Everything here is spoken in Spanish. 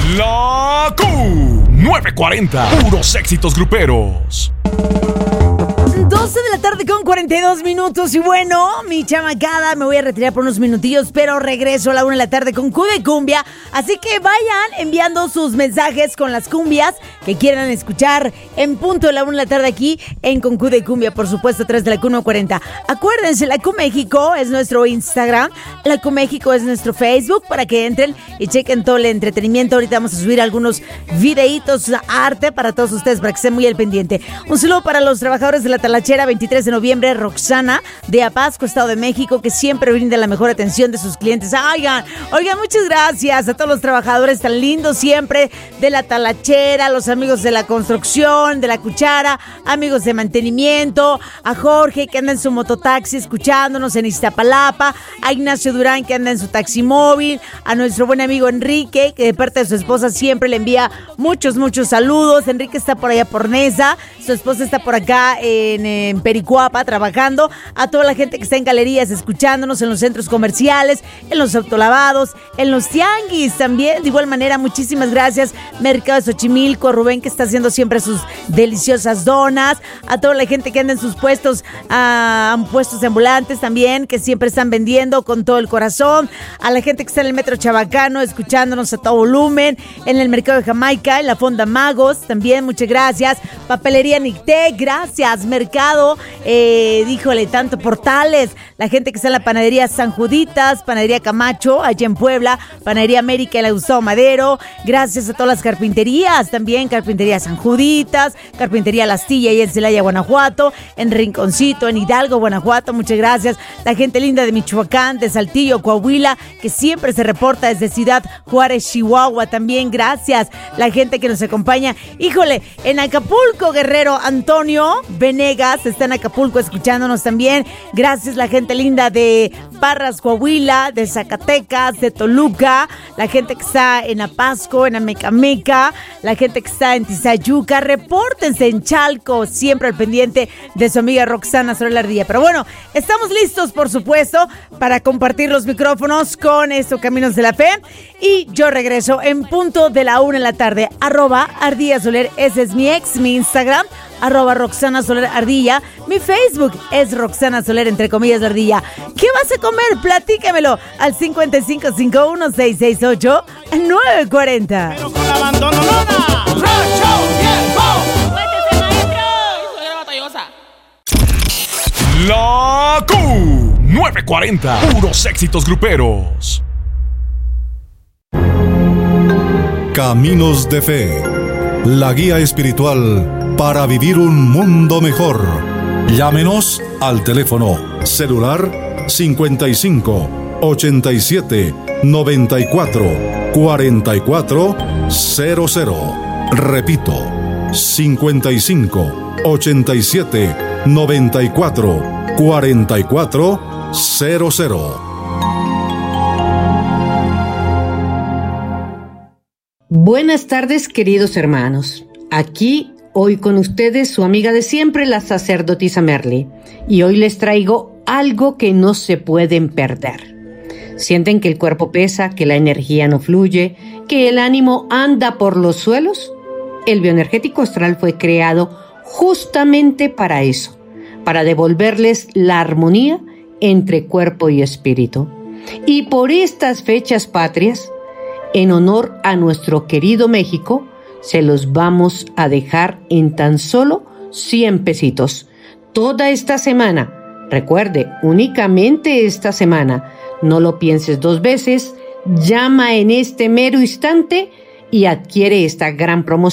La Q940, puros éxitos gruperos. 12 de la tarde con 42 minutos. Y bueno, mi chamacada, me voy a retirar por unos minutillos, pero regreso a la 1 de la tarde con Q de Cumbia. Así que vayan enviando sus mensajes con las cumbias que quieran escuchar en punto de la 1 de la tarde aquí en Con Q de Cumbia, por supuesto, a través de la Q940. Acuérdense, la Q México es nuestro Instagram, la Q México es nuestro Facebook, para que entren y chequen todo el entretenimiento. Ahorita vamos a subir algunos videitos, arte para todos ustedes, para que estén muy al pendiente. Un saludo para los trabajadores de la Talachera, 23 de noviembre, Roxana de Apasco, Estado de México, que siempre brinda la mejor atención de sus clientes. Oigan, muchas gracias a todos los trabajadores tan lindos siempre de la Talachera, los amigos de la construcción, de la cuchara, amigos de mantenimiento, a Jorge que anda en su mototaxi escuchándonos en Iztapalapa, a Ignacio Durán que anda en su taxi móvil, a nuestro buen amigo Enrique, que de parte de su esposa siempre le envía muchos saludos. Enrique está por allá por Nesa, su esposa está por acá en Pericuapa trabajando, a toda la gente que está en galerías escuchándonos, en los centros comerciales, en los autolavados, en los tianguis también. De igual manera, muchísimas gracias. Mercado de Xochimilco, Rubén, que está haciendo siempre sus deliciosas donas, a toda la gente que anda en sus puestos, puestos ambulantes también, que siempre están vendiendo con todo el corazón, a la gente que está en el Metro Chabacano escuchándonos a todo volumen, en el Mercado de Jamaica, en la Fonda Magos también, muchas gracias. Papelería Nicté, gracias. Mercado, díjole, tanto Portales, la gente que está en la Panadería San Juditas, Panadería Camacho, allá en Puebla, Panadería América en la Gustavo Madero, gracias a todas las carpinterías también, Carpintería San Juditas, Carpintería La Astilla y en Celaya, Guanajuato, en Rinconcito, en Hidalgo, Guanajuato, muchas gracias. La gente linda de Michoacán, de Saltillo, Coahuila, que siempre se reporta desde Ciudad Juárez, Chihuahua, también gracias. La gente que nos acompaña, híjole, en Acapulco, Guerrero, Antonio Venegas está en Acapulco escuchándonos también. Gracias, la gente linda de Parras, Coahuila, de Zacatecas, de Toluca, la gente que está en Apasco, en Amecameca, la gente que está en Tizayuca. Repórtense en Chalco, siempre al pendiente de su amiga Roxana Soler Ardilla. Pero bueno, estamos listos, por supuesto, para compartir los micrófonos con estos Caminos de la Fe. Y yo regreso en punto de la 1 de la tarde. @Ardilla Soler, ese es mi Instagram. @Roxana Soler Ardilla. Mi Facebook es Roxana Soler, entre comillas, Ardilla. ¿Qué vas a comer? Platícamelo al 5551-668-940. Pero con la bandononona, ¡Racho Viejo! ¡Cuéntese, maestro! Soy la batallosa. La Q940, puros éxitos gruperos. Caminos de Fe, la guía espiritual para vivir un mundo mejor. Llámenos al teléfono celular 55 87 94 44 00. Repito, 55 87 94 44 00. Buenas tardes, queridos hermanos. Aquí hoy con ustedes su amiga de siempre, la sacerdotisa Merly. Y hoy les traigo algo que no se pueden perder. ¿Sienten que el cuerpo pesa, que la energía no fluye, que el ánimo anda por los suelos? El bioenergético astral fue creado justamente para eso, para devolverles la armonía entre cuerpo y espíritu. Y por estas fechas patrias, en honor a nuestro querido México, se los vamos a dejar en tan solo 100 pesitos. Toda esta semana, recuerde, únicamente esta semana, no lo pienses dos veces, llama en este mero instante y adquiere esta gran promoción.